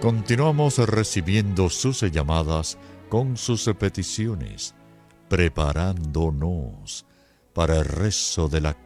Continuamos recibiendo sus llamadas con sus peticiones, preparándonos para el rezo de la